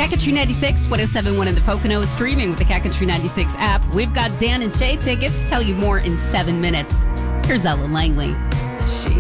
Country 96, 107.1 in the Poconos, streaming with the Country 96 app. We've got Dan and Shay tickets. Tell you more in 7 minutes. Here's Ellen Langley. She